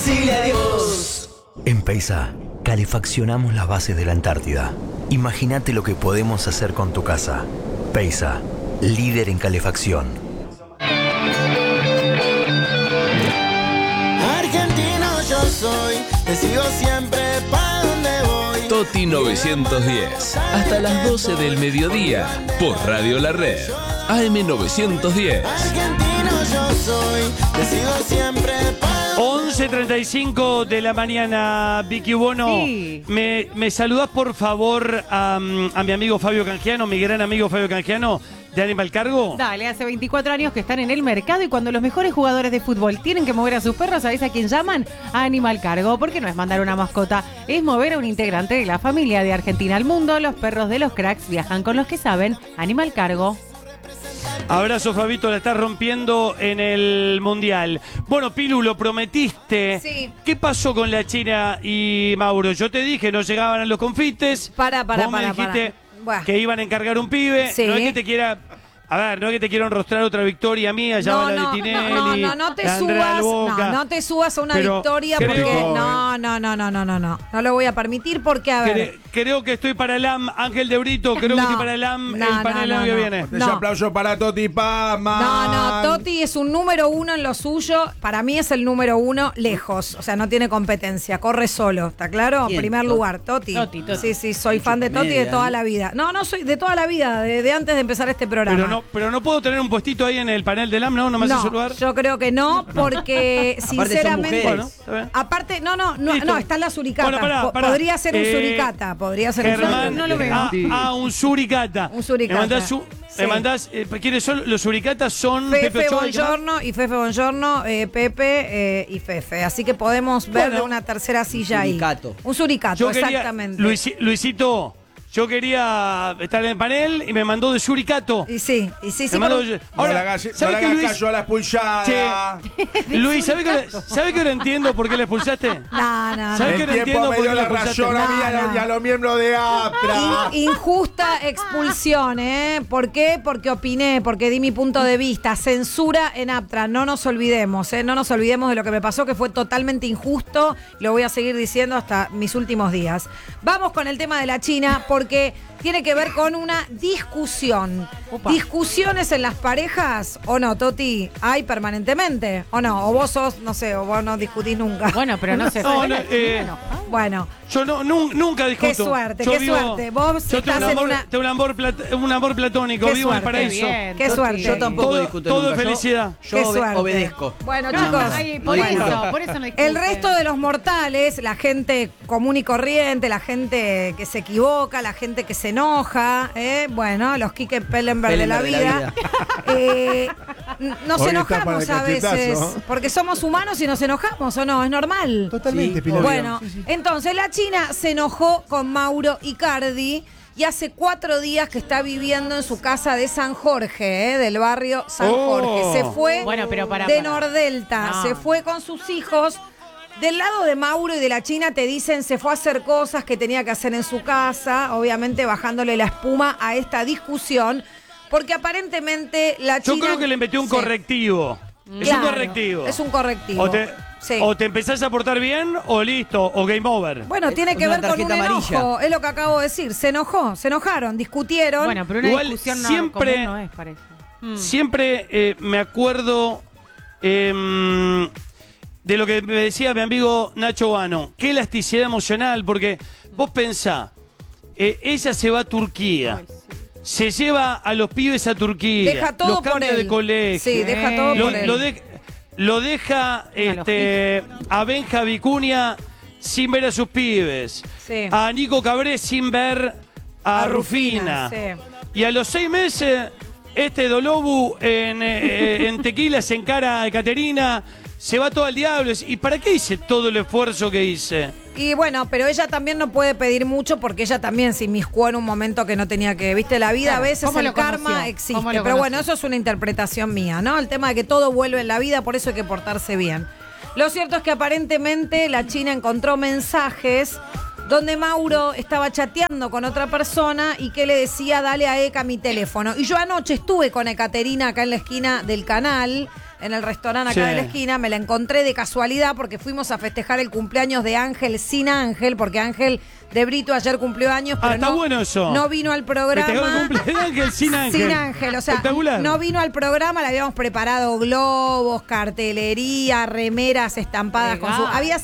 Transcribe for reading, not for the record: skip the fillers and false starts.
Decile adiós. En Peisa, calefaccionamos las bases de la Antártida. Imagínate lo que podemos hacer con tu casa. Peisa, líder en calefacción. Argentino yo soy, te sigo siempre pa' donde voy. Toti 910, hasta las 12 del mediodía, por Radio La Red, AM 910. Argentino yo soy, te sigo siempre pa' 11:35 de la mañana, Vicky Bono. Sí. ¿Me saludás por favor a mi amigo Fabio Canjiano, mi gran amigo Fabio Canjiano de Animal Cargo? Dale, hace 24 años que están en el mercado y cuando los mejores jugadores de fútbol tienen que mover a sus perros, ¿sabés a quién llaman? A Animal Cargo, porque no es mandar una mascota, es mover a un integrante de la familia. De Argentina al mundo, los perros de los cracks viajan con los que saben. Animal Cargo. Abrazo, Fabito, la estás rompiendo en el Mundial. Bueno, Pilu, lo prometiste. Sí. ¿Qué pasó con la China y Mauro? Yo te dije, no llegaban a los confites. Vos me dijiste Buah. que iban a encargar un pibe. Sí. No es que te quiera... A ver, no es que te quiero enrostrar otra victoria mía, ya va la de Tinelli, no te la de Andrea del subas, Boca. no te subas a una Pero victoria creo- porque no lo voy a permitir porque a ver. Creo que estoy para el AM, Ángel de Brito, creo que estoy para el AM, no, el panel no, año que no. viene. No. Ese aplauso para Toti Pama. No, Toti es un número uno en lo suyo. Para mí es el número uno lejos. O sea, no tiene competencia. Corre solo. ¿Está claro? ¿Quién? Primer lugar, Toti. Toti. Sí, soy fan de Mucho Toti de media, toda ¿no? la vida. No soy de toda la vida, de antes de empezar este programa. Pero no puedo tener un puestito ahí en el panel del AM, ¿no? ¿No me haces saludar? yo creo que no, porque sinceramente. son Bueno, está bien. Aparte, Listo. no, está la suricata. Bueno, pará. Podría ser un suricata. Podría ser un Germán, suricata. no lo veo. un suricata. Un suricata. Me Sí. mandás, ¿quiénes son? Los suricatas son Pepe Ochoa y Bongiorno y Fefe Bongiorno, Pepe y Fefe. Así que podemos ver Bueno, de una tercera silla ahí. Suricato. Un suricato, Yo quería, exactamente. Luisito, yo quería estar en el panel y me mandó de suricato. Y sí. Me mandó No le hagas Luis? caso a la expulsada. Luis, ¿sabés que no entiendo por qué le expulsaste? No. ¿Sabes qué? El no entiendo tiempo me por dio qué la la expulsaste. razón a mí y a los miembros de APRA. Injusta expulsión, ¿eh? ¿Por qué? Porque opiné, porque di mi punto de vista. Censura en APTRA, no nos olvidemos, ¿eh? No nos olvidemos de lo que me pasó, que fue totalmente injusto. Lo voy a seguir diciendo hasta mis últimos días. Vamos con el tema de la China, porque tiene que ver con una discusión. Opa. ¿Discusiones en las parejas o no, Toti? ¿Hay permanentemente o no? ¿O vos sos, no sé, o vos no discutís nunca? Bueno, pero no sé. No, Bueno. Yo nunca discuto. Qué suerte, Yo qué vivo- suerte. Vos yo tengo estás en una... tengo un amor platónico, Qué vivo en el suerte. paraíso. Bien. Qué suerte. Yo tampoco Todo- discuto todo nunca. es felicidad. Yo Qué suerte. obedezco. Bueno, No, chicos. ay, no por discuto. eso no discute. El resto de los mortales, la gente común y corriente, la gente que se equivoca, la gente que se enoja, bueno, los Quique Pellenberg de la vida, nos Hoy está enojamos para el a veces, cachetazo. porque somos humanos y nos enojamos, ¿o no? Es normal. Totalmente, Sí, Pilar. Bueno, entonces la China se enojó con Mauro Icardi y hace 4 días que está viviendo en su casa de San Jorge, del barrio San Jorge. Se fue Bueno, pero para. Nordelta, No. se fue con sus hijos. Del lado de Mauro y de la China te dicen se fue a hacer cosas que tenía que hacer en su casa, obviamente bajándole la espuma a esta discusión, porque aparentemente la Yo China... creo que le metió un Sí. correctivo. Es un Claro, correctivo. Es un correctivo. Sí. O te empezás a portar bien o listo, o game over. Bueno, tiene que Una ver con un tarjeta enojo, amarilla. es lo que acabo de decir. Se enojaron, discutieron. Bueno, pero una Igual discusión siempre- común no es, parece. Siempre me acuerdo de lo que me decía mi amigo Nacho Vano. Qué elasticidad emocional, porque vos pensá, ella se va a Turquía. Se lleva a los pibes a Turquía. Deja todo los por cambia él. de colegio. Sí, deja todo Lo, por él. lo de- lo deja a Benja Vicuña sin ver a sus pibes. Sí. A Nico Cabré sin ver a Rufina. sí. Y a los 6 meses, Dolobu en Tequila se encara a Caterina, se va todo al diablo. ¿Y para qué hice todo el esfuerzo que hice? Y bueno, pero ella también no puede pedir mucho porque ella también se inmiscuó en un momento que no tenía que. Viste, la vida Claro. a veces ¿Cómo el lo karma conoció? existe. ¿Cómo Pero lo bueno, conoció? eso es una interpretación mía, ¿no? El tema de que todo vuelve en la vida, por eso hay que portarse bien. Lo cierto es que aparentemente la China encontró mensajes donde Mauro estaba chateando con otra persona y que le decía, dale a Eka mi teléfono. Y yo anoche estuve con Ekaterina acá en la esquina del canal. en el restaurante acá Sí. de la esquina. Me la encontré de casualidad porque fuimos a festejar el cumpleaños de Ángel sin Ángel, porque Ángel de Brito ayer cumplió años, pero está bueno eso. no vino al programa. Festejó el cumple de Ángel sin Ángel. Sin Ángel, o sea, Espectacular. no vino al programa, le habíamos preparado globos, cartelería, remeras estampadas con su... Legal. Había